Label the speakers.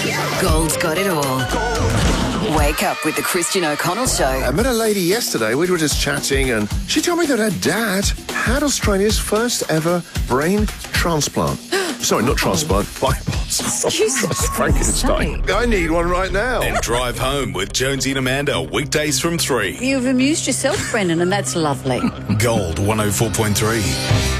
Speaker 1: Gold's got it all. Wake up with the Christian O'Connell Show.
Speaker 2: I met a lady yesterday. We were just chatting, and she told me that her dad had Australia's first ever brain transplant. Sorry, not transplant, bypass.
Speaker 1: Jesus
Speaker 2: Frankenstein. I need one right now.
Speaker 3: And Drive Home with Jonesy and Amanda, weekdays from 3.
Speaker 1: You've amused yourself, Brendan, and that's lovely.
Speaker 3: Gold 104.3.